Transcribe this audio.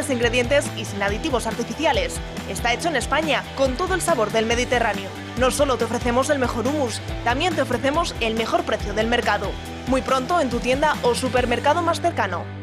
mejores ingredientes y sin aditivos artificiales. Está hecho en España, con todo el sabor del Mediterráneo. No solo te ofrecemos el mejor hummus, también te ofrecemos el mejor precio del mercado. Muy pronto en tu tienda o supermercado más cercano.